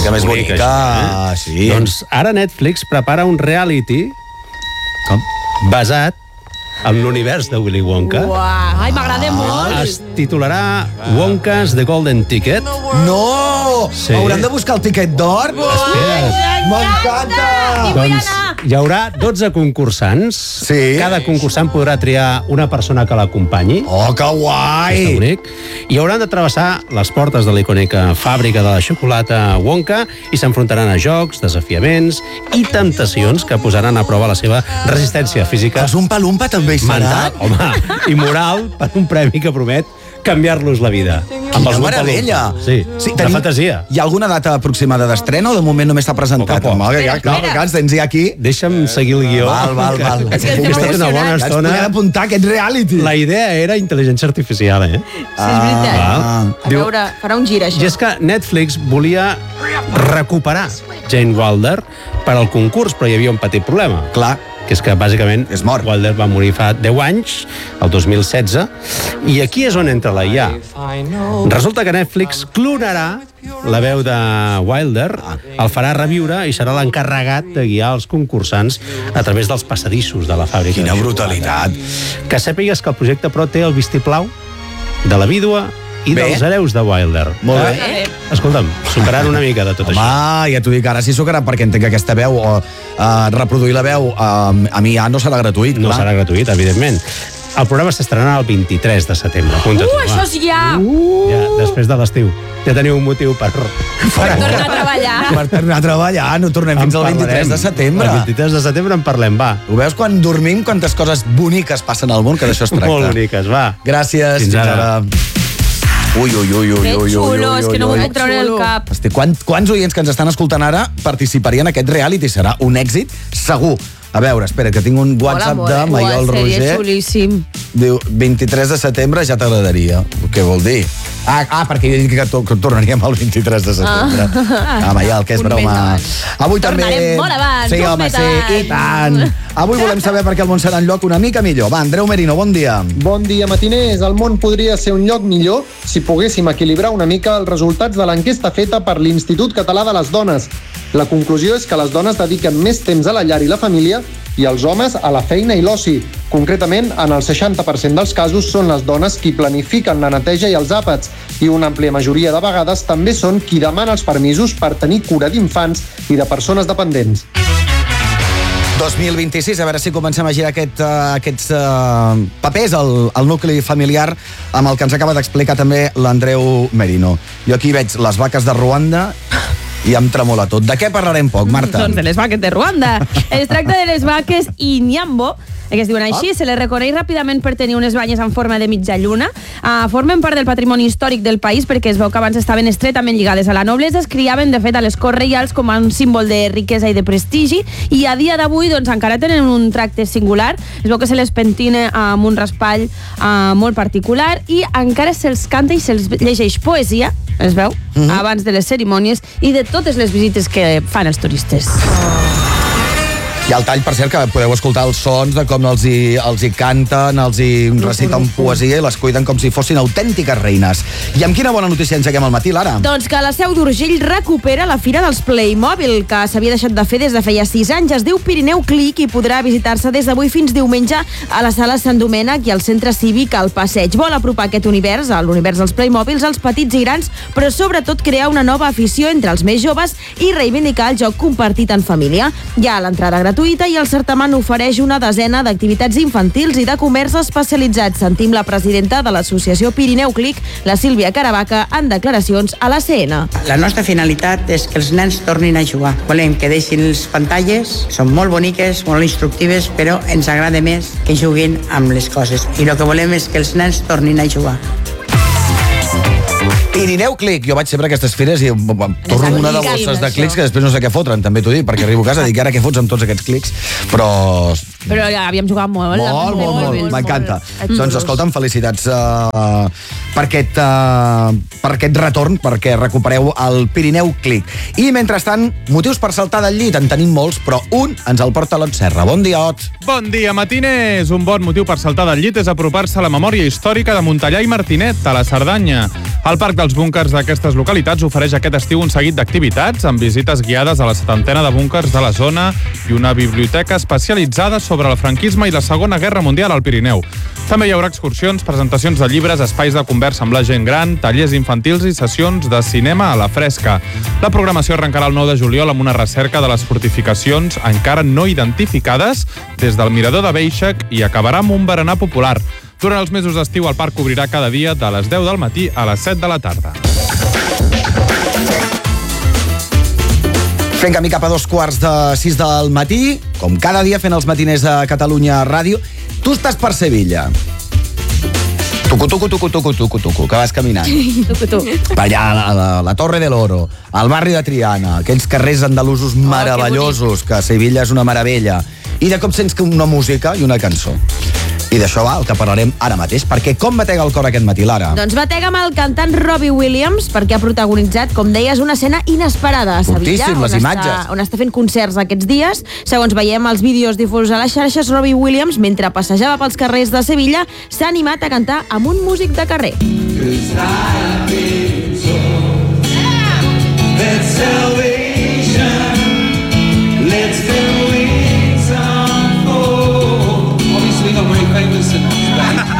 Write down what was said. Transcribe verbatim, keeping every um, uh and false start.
mica més bonica, bonica eh? Sí. Doncs ara Netflix prepara un reality Com? basat en l'univers de Willy Wonka. Uau, ai, m'agrada molt. Es titularà Wonka's The Golden Ticket. No! Sí. Hauran de buscar el tiquet d'or? Espera. M'encanta! Hi vull Doncs anar. hi haurà dotze concursants. Sí. Cada concursant podrà triar una persona que l'acompanyi. Oh, que guai! Està bonic. I hauran de travessar les portes de l'icònica fàbrica de la xocolata Wonka i s'enfrontaran a jocs, desafiaments i temptacions que posaran a prova la seva resistència física, Els Umpa-Lumpa també hi serà? mental, home, i moral per un premi que promet canviar-los la vida. Amb Quina els meravella! Umpa-Lumpa. Sí, sí de fantasia. Hi ha alguna data aproximada d'estrena o de moment només s'ha presentat? Poc a poc. Home, ja, clar, clar, ens tens ja aquí. Deixa'm seguir el guió. Val, val, val. És que He estem estat una bona emocionats. Ja ens estona. podem apuntar aquest reality. La idea era intel·ligència artificial, eh? Sí, és veritat. Ah. A veure, farà un gir, I això. és que Netflix volia recuperar Jane Wilder per al concurs, però hi havia un petit problema. Clar. Que és que, bàsicament, És mort. Wilder va morir fa deu anys, el dos mil setze, i aquí és on entra la I A. Resulta que Netflix clonarà la veu de Wilder, el farà reviure i serà l'encarregat de guiar els concursants a través dels passadissos de la fàbrica. Quina de brutalitat. xocolata. Que sàpigues que el projecte, però, té el vistiplau de la vídua i Bé. dels hereus de Wilder. Molt bé. Eh? Escolta'm, superant una mica de tot això. Home, ja t'ho dic, ara sí sucarà perquè entenc que aquesta veu o uh, reproduir la veu uh, a mi ja no serà gratuït. No clar. serà gratuït, evidentment. El programa s'estrenarà el vint-i-tres de setembre. Apunta't, Uh, va. això és ja! Ja, després de l'estiu. Ja teniu un motiu per... Per tornar a treballar. Per tornar a treballar, no tornem fins al vint-i-tres de setembre. El vint-i-tres de setembre en parlem, va. Ho veus quan dormim, quantes coses boniques passen al món, que d'això es tracta. Molt boniques, va. Gràcies. Fins ara. Ui, ui, ui, ui, Que ui, ui, xulo, és que no m'ho ui. puc treure del cap. Hosti, quant, quants oients que ens estan escoltant ara participarien en aquest reality? Serà un èxit segur. A veure, espera, que tinc un WhatsApp Mola molt, de eh? Maiol Uah, seria Roger. xulíssim. Diu, vint-i-tres de setembre ja t'agradaria. Què vol dir? Ah, ah, perquè jo dic que, to que tornaríem el vint-i-tres de setembre. Ah, ah Maiol, que és Un mes broma. abans. Avui també... Tornarem molt abans, Sí, un home, mes sí, i abans. tant. Avui volem saber per què el món serà un lloc una mica millor. Va, Andreu Merino, bon dia. Bon dia, matiners. El món podria ser un lloc millor si poguéssim equilibrar una mica els resultats de l'enquesta feta per l'Institut Català de les Dones. La conclusió és que les dones dediquen més temps a la llar i la família i els homes a la feina i l'oci. Concretament, en el seixanta per cent dels casos són les dones qui planifiquen la neteja i els àpats i una àmplia majoria de vegades també són qui demana els permisos per tenir cura d'infants i de persones dependents. dos mil vint-i-sis, a veure si comencem a girar aquest, uh, aquests uh, papers al, al nucli familiar amb el que ens acaba d'explicar també l'Andreu Merino. Jo aquí veig les vaques de Ruanda i em tremola tot. De què parlarem poc, Marta? Doncs de les vaques de Ruanda. Es tracta de les vaques Inyambo, que es diuen així, Ah. se les reconeix ràpidament per tenir unes banyes en forma de mitja lluna. Uh, formen part del patrimoni històric del país perquè es veu que abans estaven estretament lligades a la noblesa, es criaven, de fet, a les corts reials com a un símbol de riquesa i de prestigi, i a dia d'avui doncs, encara tenen un tracte singular. Es veu que se les pentina amb un raspall uh, molt particular i encara se'ls canta i se'ls llegeix poesia, es veu, mm-hmm. abans de les cerimònies i de totes les visites que fan els turistes. I al tall, per cert, que podeu escoltar els sons de com els hi, els hi canten, els hi reciten poesia i les cuiden com si fossin autèntiques reines. I amb quina bona notícia engeguem al matí, Lara? Doncs que la Seu d'Urgell recupera la Fira dels Playmobil, que s'havia deixat de fer des de feia sis anys. Es diu Pirineu Click i podrà visitar-se des d'avui fins diumenge a la sala Sant Domènec i al centre cívic al Passeig. Vol apropar aquest univers, l'univers dels Playmobils, als petits i grans, però sobretot crear una nova afició entre els més joves i reivindicar el joc compartit en família. Hi ha l'entrada gratuïta i el certamen ofereix una desena d'activitats infantils i de comerç especialitzats. Sentim la presidenta de l'associació Pirineu Click, la Sílvia Caravaca, en declaracions a la C N. La nostra finalitat és que els nens tornin a jugar. Volem que deixin les pantalles, són molt boniques, molt instructives, però ens agrada més que juguin amb les coses. I el que volem és que els nens tornin a jugar. Pirineu Click. Jo vaig sempre a aquestes fires i torno amb una de bosses de clics que després no sé què fotren, també t'ho dic, perquè arribo a casa i dic ara què fots amb tots aquests clics, però... Però ja havíem jugat molt. Molt, molt, molt, molt, m'encanta. molt. Doncs escolta'm, felicitats uh, per, aquest, uh, per aquest retorn, perquè recupereu el Pirineu Click. I mentrestant, motius per saltar del llit en tenim molts, però un ens el porta l'Ot Serra. Bon dia, Ot. Bon dia, matines! Un bon motiu per saltar del llit és apropar-se a la memòria històrica de Montellà i Martinet, a la Cerdanya. El Parc dels Búnkers d'aquestes localitats ofereix aquest estiu un seguit d'activitats amb visites guiades a la setantena de búnkers de la zona i una biblioteca especialitzada sobre el franquisme i la Segona Guerra Mundial al Pirineu. També hi haurà excursions, presentacions de llibres, espais de conversa amb la gent gran, tallers infantils i sessions de cinema a la fresca. La programació arrencarà el nou de juliol amb una recerca de les fortificacions encara no identificades des del Mirador de Beixec i acabarà amb un berenar popular. Durant els mesos d'estiu, el parc obrirà cada dia de les deu del matí a les set de la tarda. Fent camí cap a dos quarts de sis del matí, com cada dia fent els matiners a Catalunya Ràdio. Tu estàs per Sevilla. Tucu, tucu, tucu, tucu, tucu, tucu, que vas caminant. Tucu, tu. Per allà, la, la, la Torre de l'Oro, al barri de Triana, aquells carrers andalusos meravellosos, que Sevilla és una meravella. I de cop sents una música i una cançó. I d'això va el que parlarem ara mateix, perquè com batega el cor aquest matí, Lara? Doncs batega amb el cantant Robbie Williams, perquè ha protagonitzat, com deies, una escena inesperada a Sevilla, Fortíssim, les on, imatges. està, on està fent concerts aquests dies. Segons veiem els vídeos difusos a les xarxes, Robbie Williams, mentre passejava pels carrers de Sevilla, s'ha animat a cantar amb un músic de carrer. Let's